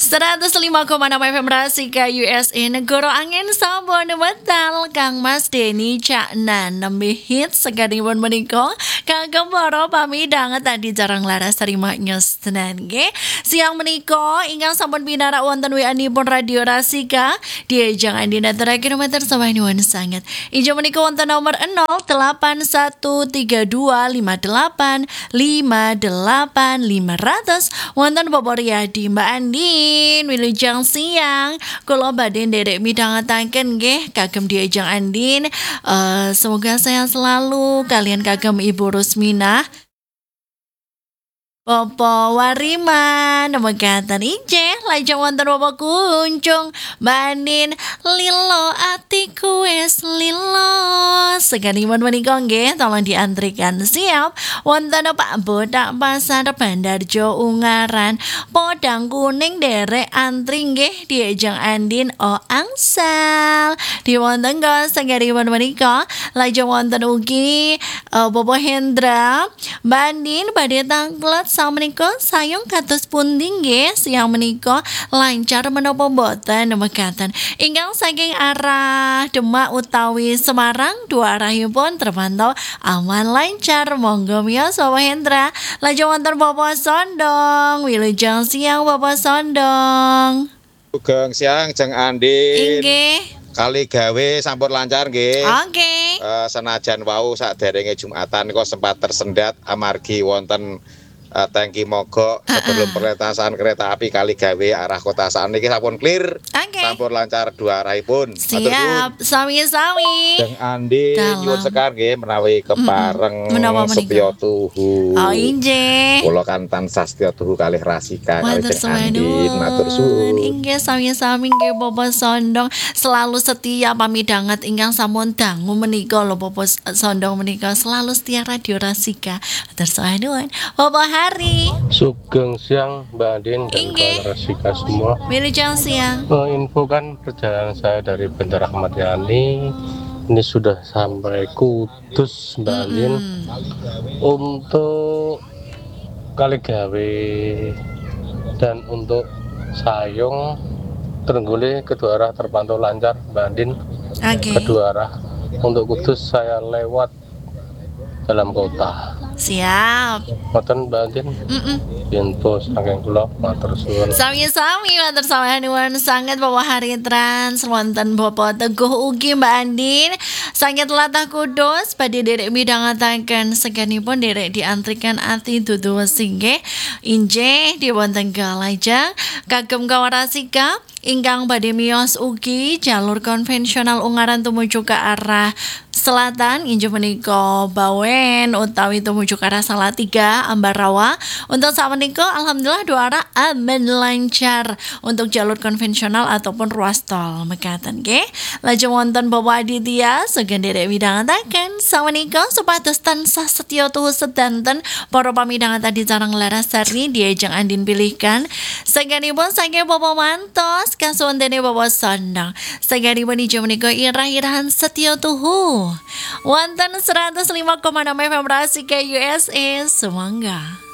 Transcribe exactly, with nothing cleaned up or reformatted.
seratus lima koma enam F M Rasika U S A Negoro Angin Sabon Metal Kang Mas Denny Cak Nan Nembe hits segadipun menika kagem para pamidang tadi jarang laras terima nyos tenan nggih. Siang menika ingkang sampun pinarak wonten W A-nipun Radio Rasika diajeng andina terakhir meter sawah nuwun sanget. Injo menika wonten nomor nol delapan satu tiga dua lima delapan lima delapan lima ratus wonten Bapak Riyadi Mbak Andin wilujeng siang kula badhe nderek midhangetaken nggih kagem diajeng Andin. Uh, semoga sehat selalu kalian kagem Ibu Rusminah Popo Wariman mekaten ije lajeng wonten Bapak Kuncung Banin lilo atiku wis lilo seganipun menika nggih tolong diantrikan siap wonten Pak Bodak Pasar Bandarjo Ungaran podang kuning derek antri nggih diajeng Andin o angsal di wonten kos seganipun menika lajeng wonten ugi uh, Bapak Hendra Bandin badhe tanglet menika sayang kados pundi nggih siang menika lancar menapa boten mekaten ingkang saking arah Demak utawi Semarang dua arahipun terpantau aman lancar monggo miyos Bapak Hendra lajeng wonten Bapak Sondong wilujeng siang Bapak Sondong Sugeng siang Jeng Andin inggih kali gawe sampun lancar nggih. Oke. Okay. Uh, senajan wau saderenge Jumatan kok sempat tersendat amargi wonten Uh, tangki mogok uh-uh. sebelum perlintasan kereta api kali gawe arah kota saat ini sampun clear okay. sampun lancar dua arahipun siap sami-sami Jeng Andi nyuwun sekar nggih menawi kepareng setya tuhu oh inje kula kan tansah setya tuhu kalih Rasika kalih Jeng Andi matur suwun inggih sami-sami nggih Bapak Sondong selalu setia pamidanget ingkang sampun dangu menika lho Bapak Sondong menika selalu setia Radio Rasika matur suwun Bapak Hari. Sugeng siang Mbak Andin dan kawan Rasika semua. Wilujeng siang. Menginfokan perjalanan saya dari Bandara Ahmad Yani ini sudah sampai Kudus Mbak mm-hmm. Andin. Untuk Kaligawe dan untuk Sayong Trenggule kedua arah terpantau lancar Mbak Andin. Okay. Kedua arah. Untuk Kudus saya lewat dalam kota. Siap. Mboten Mbak Andin. Heeh. Info saking kula matur suwun. Sami-sami matur nuwun sanget Bapak Hari Trans wonten Bapak Teguh ugi Mbak Andin sanget latah Kudus badhe derek midhangetaken seganipun derek diantrikan ati dudu wesingge inje di wonten Galajang kagem kawan Rasika ingkang badhe miyos ugi jalur konvensional Ungaran tumuju ke arah selatan injo menika Bawen utawi tumuju ke arah Salatiga Ambarawa untuk saat menika alhamdulillah dua arah aman lancar untuk jalur konvensional ataupun ruas tol mekaten nggih lajeng wonten Bapak Aditya saking derek midhangetaken sawenika supados tansah setya tuhu sedanten para pamidhangan tadi jarang larasari diajeng Andin pilihkan sagenipun saking Bapak Mantos kasuwuntene Bapak Sondong sagenipun injo menika irah-irahan setya tuhu wonten seratus lima koma enam F M Rasika U S A semangga.